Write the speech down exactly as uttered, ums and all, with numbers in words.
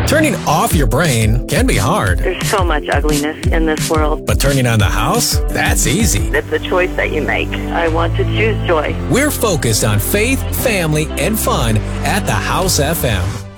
Turning off your brain can be hard, There's so much ugliness in this world. but turning on the house? That's easy. It's a choice that you make. I want to choose joy. We're focused on faith, family, and fun at the House F M.